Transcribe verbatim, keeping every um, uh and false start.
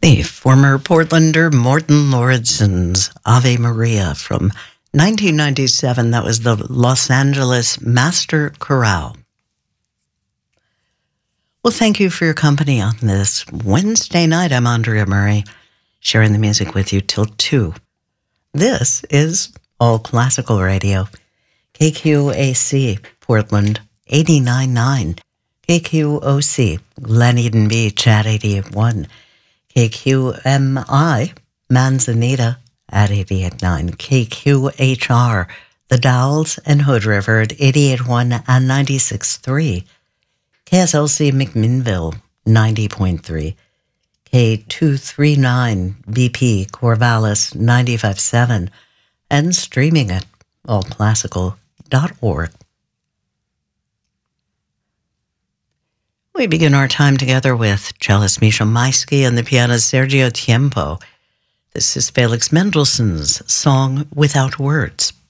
The former Portlander Morton Lauridsen's Ave Maria from nineteen ninety-seven. That was the Los Angeles Master Chorale. Well, thank you for your company on this Wednesday night. I'm Andrea Murray, sharing the music with you till two. This is All Classical Radio. K Q A C, Portland, eighty-nine point nine. K Q O C, Glen Eden Beach at eighty-eight point one. K Q M I, Manzanita at eighty-eight point nine. K Q H R, The Dalles and Hood River at eighty-eight point one and ninety-six point three. K S L C McMinnville, ninety point three. K two thirty-nine B P Corvallis, ninety-five point seven. And streaming at all classical dot org. We begin our time together with cellist Misha Maisky and the pianist Sergio Tiempo. This is Felix Mendelssohn's song Without Words.